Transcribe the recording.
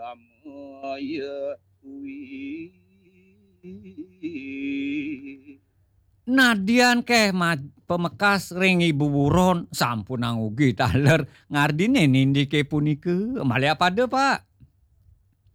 damaya kuwi. Nadian keh pemekas ring ibu buron sampun ugi taler ngardine nindike punike malih pada Pak.